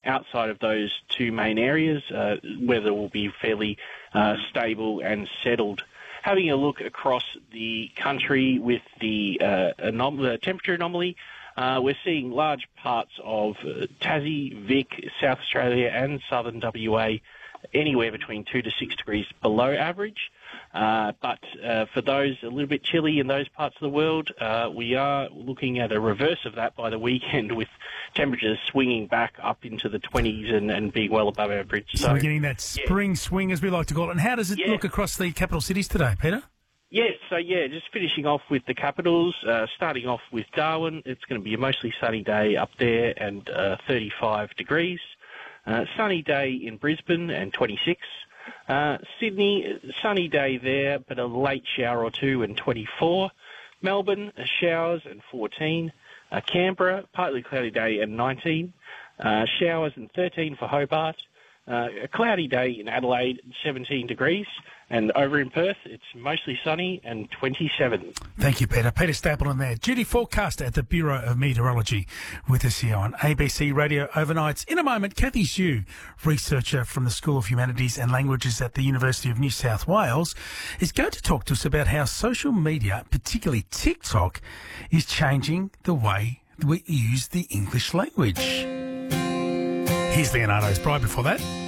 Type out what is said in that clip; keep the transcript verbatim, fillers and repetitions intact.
outside of those two main areas, uh, weather will be fairly uh, stable and settled. Having a look across the country with the, uh, anom- the temperature anomaly, uh, we're seeing large parts of uh, Tassie, Vic, South Australia and southern W A anywhere between two to six degrees below average. Uh, but uh, for those a little bit chilly in those parts of the world, uh, we are looking at a reverse of that by the weekend, with temperatures swinging back up into the twenties and, and being well above average. So, so we're getting that spring yeah. swing, as we like to call it. And how does it yeah. look across the capital cities today, Peter? Yes, so yeah, just finishing off with the capitals, uh, starting off with Darwin. It's going to be a mostly sunny day up there and uh, thirty-five degrees. Uh, sunny day in Brisbane and twenty-six. Uh, Sydney, sunny day there, but a late shower or two and twenty-four. Melbourne, showers and fourteen. Uh, Canberra, partly cloudy day and nineteen. Uh, showers and thirteen for Hobart. Uh, a cloudy day in Adelaide, seventeen degrees. And over in Perth, it's mostly sunny and twenty-seven. Thank you, Peter. Peter Stapleton there, duty forecaster at the Bureau of Meteorology, with us here on A B C Radio Overnights. In a moment, Kathy Xu, researcher from the School of Humanities and Languages at the University of New South Wales, is going to talk to us about how social media, particularly TikTok, is changing the way we use the English language. Here's Leonardo's Bride before that.